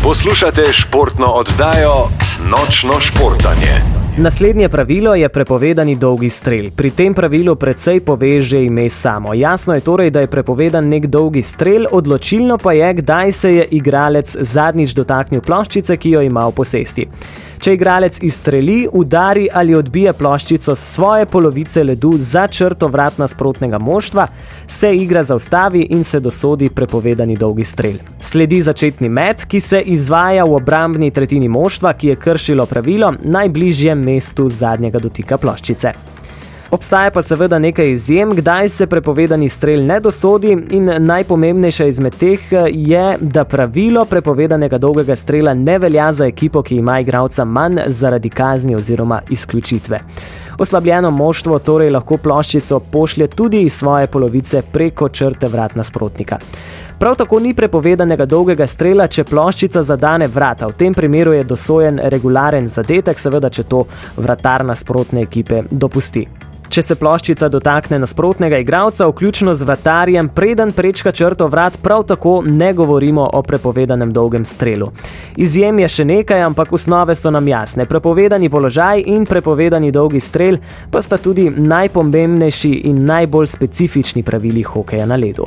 Poslušate športno oddajo Nočno športanje. Naslednje pravilo je prepovedani dolgi strel. Pri tem pravilu precej pove že ime samo. Jasno je torej, da je prepovedan nek dolgi strel, odločilno pa je, kdaj se je igralec zadnjič dotaknil ploščice, ki jo ima v posesti. Če igralec izstreli, udari ali odbije ploščico s svoje polovice ledu za črto vrat nasprotnega moštva, se igra zaustavi in se dosodi prepovedani dolgi strel. Sledi začetni met, ki se izvaja v obrambni tretjini moštva, ki je kršilo pravilo, najbližjem mestu zadnjega dotika ploščice. Obstaja pa seveda nekaj izjem, kdaj se prepovedani strel ne dosodi, in najpomembnejša izmed teh je, da pravilo prepovedanega dolgega strela ne velja za ekipo, ki ima igralca manj zaradi kazni oziroma izključitve. Oslabljeno moštvo torej lahko ploščico pošlje tudi iz svoje polovice preko črte vrat nasprotnika. Prav tako ni prepovedanega dolgega strela, če ploščica zadane vrata. V tem primeru je dosojen regularen zadetek, seveda če to vratar nasprotne ekipe dopusti. Če se ploščica dotakne nasprotnega igralca, vključno z vratarjem, preden prečka črto vrat, prav tako ne govorimo o prepovedanem dolgem strelu. Izjem je še nekaj, ampak osnove so nam jasne. Prepovedani položaj in prepovedani dolgi strel pa sta tudi najpomembnejši in najbolj specifični pravili hokeja na ledu.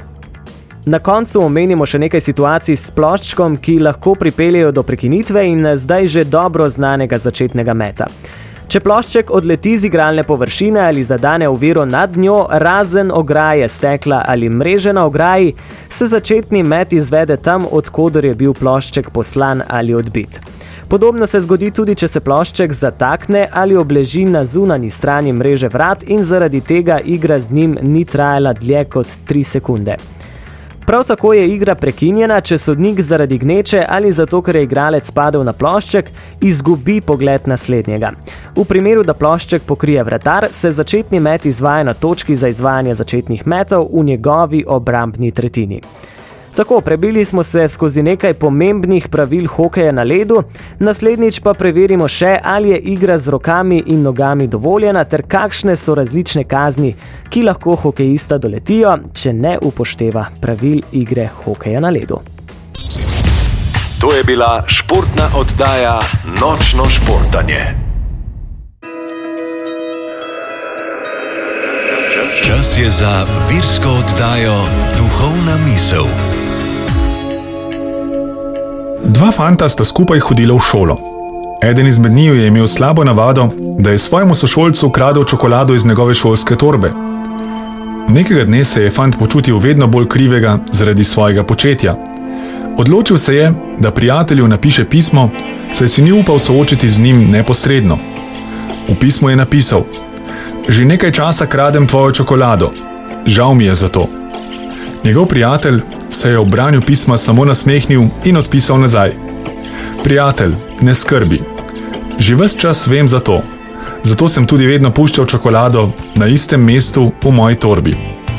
Na koncu omenimo še nekaj situacij s ploščkom, ki lahko pripeljejo do prekinitve in zdaj že dobro znanega začetnega meta. Če plošček odleti z igralne površine ali zadane oviro nad njo, razen ograje, stekla ali mreže na ograji, se začetni met izvede tam, od koder je bil plošček poslan ali odbit. Podobno se zgodi tudi, če se plošček zatakne ali obleži na zunanji strani mreže vrat in zaradi tega igra z njim ni trajala dlje kot 3 sekunde. Prav tako je igra prekinjena, če sodnik zaradi gneče ali zato, ker je igralec padel na plošček, izgubi pogled naslednjega. V primeru, da plošček pokrije vratar, se začetni met izvaja na točki za izvajanje začetnih metov v njegovi obrambni tretjini. Tako, prebili smo se skozi nekaj pomembnih pravil hokeja na ledu, naslednjič pa preverimo še, ali je igra z rokami in nogami dovoljena ter kakšne so različne kazni, ki lahko hokejista doletijo, če ne upošteva pravil igre hokeja na ledu. To je bila športna oddaja Nočno športanje. Čas je za virsko oddajo Duhovna misel. Dva fanta sta skupaj hodila v šolo. Eden izmed njiju je imel slabo navado, da je svojemu sošolcu ukradel čokolado iz njegove šolske torbe. Nekega dne se je fant počutil vedno bolj krivega zaradi svojega početja. Odločil se je, da prijatelju napiše pismo, saj si ni upal soočiti z njim neposredno. V pismu je napisal: "Že nekaj časa kradem tvojo čokolado. Žal mi je za to." Njegov prijatelj se je ob branju pisma samo nasmehnil in odpisal nazaj: "Prijatelj, ne skrbi. Že ves čas vem za to. Zato sem tudi vedno puščal čokolado na istem mestu v moji torbi."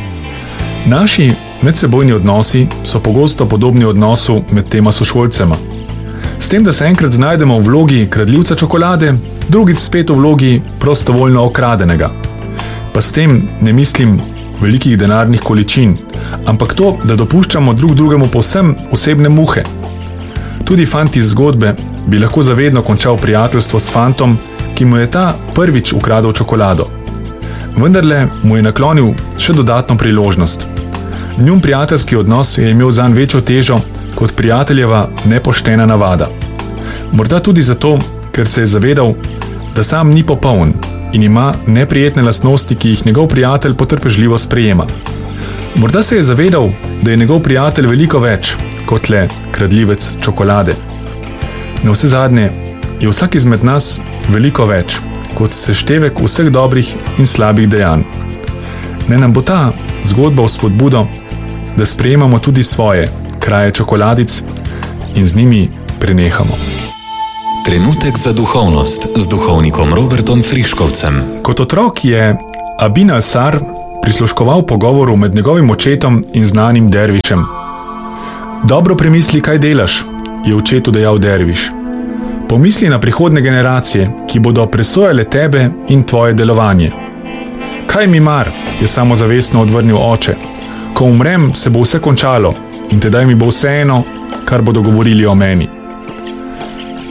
Naši medsebojni odnosi so pogosto podobni odnosu med tema sošolcema. S tem, da se enkrat znajdemo v vlogi kradljivca čokolade, drugič spet v vlogi prostovoljno okradenega. Pa s tem ne mislim velikih denarnih količin, ampak to, da dopuščamo drug drugemu povsem osebne muhe. Tudi fant iz zgodbe bi lahko zavedno končal prijateljstvo s fantom, ki mu je ta prvič ukradel čokolado. Vendarle mu je naklonil še dodatno priložnost. Njun prijateljski odnos je imel zanj večjo težo kot prijateljeva nepoštena navada. Morda tudi zato, ker se je zavedal, da sam ni popoln in ima neprijetne lastnosti, ki jih njegov prijatelj potrpežljivo sprejema. Morda se je zavedal, da je njegov prijatelj veliko več kot le kradljivec čokolade. Navsezadnje je vsak izmed nas veliko več kot seštevek vseh dobrih in slabih dejanj. Ne nam bo ta zgodba v spodbudo, da sprejemamo tudi svoje kraje čokoladic in z njimi prenehamo. Trenutek za duhovnost z duhovnikom Robertom Friškovcem. Kot otrok je Abin Al-Sar prisluškoval pogovoru med njegovim očetom in znanim dervišem. "Dobro premisli, kaj delaš," je očetu dejal derviš. "Pomisli na prihodne generacije, ki bodo presojale tebe in tvoje delovanje." "Kaj mi mar," je samozavestno odvrnil oče. "Ko umrem, se bo vse končalo in tedaj mi bo vseeno, kar bodo govorili o meni."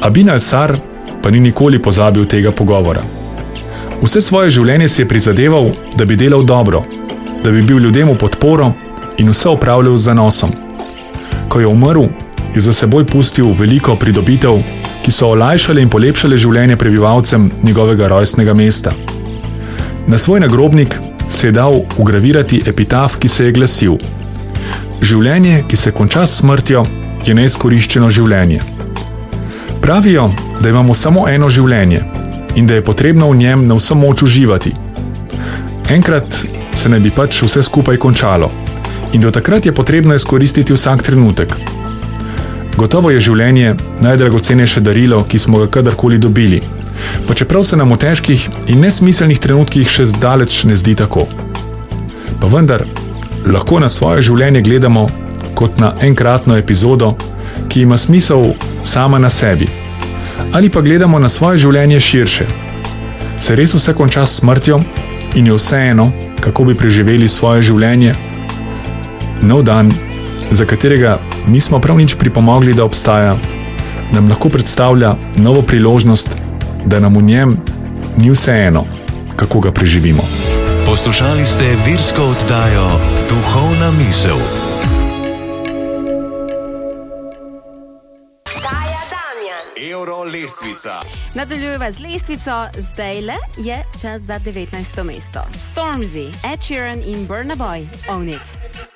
Abin al-Sar pa ni nikoli pozabil tega pogovora. Vse svoje življenje si je prizadeval, da bi delal dobro, da bi bil ljudem v podporo in vse opravljal z zanosom. Ko je umrl, je za seboj pustil veliko pridobitev, ki so olajšale in polepšale življenje prebivalcem njegovega rojstnega mesta. Na svoj nagrobnik se je dal vgravirati epitaf, ki se je glasil: Življenje, ki se konča s smrtjo, je neizkoriščeno življenje. Pravijo, da imamo samo eno življenje in da je potrebno v njem na vso moč uživati. Enkrat se naj bi pač vse skupaj končalo in do takrat je potrebno izkoristiti vsak trenutek. Gotovo je življenje najdragocenejše darilo, ki smo ga kadarkoli dobili, pa čeprav se nam v težkih in nesmiselnih trenutkih še zdaleč ne zdi tako. Pa vendar, lahko na svoje življenje gledamo kot na enkratno epizodo, ki ima smisel sama na sebi. Ali pa gledamo na svoje življenje širše. Se res vse konča s smrtjo in je vseeno, kako bi preživeli svoje življenje? Nov dan, za katerega nismo prav nič pripomogli, da obstaja, nam lahko predstavlja novo priložnost, da nam v njem ni vseeno, kako ga preživimo. Poslušali ste virsko oddajo Duhovna misel. Nadaljujeva z lestvico, zdajle je čas za 19. mesto. Stormzy, Ed Sheeran in Burna Boy, Own It.